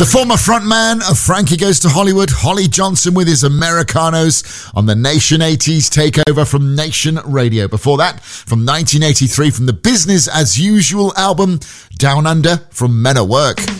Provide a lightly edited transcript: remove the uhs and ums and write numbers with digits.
The former frontman of Frankie Goes to Hollywood, Holly Johnson with his Americanos on the Nation 80s takeover from Nation Radio. Before that, from 1983, from the Business As Usual album, Down Under from Men at Work.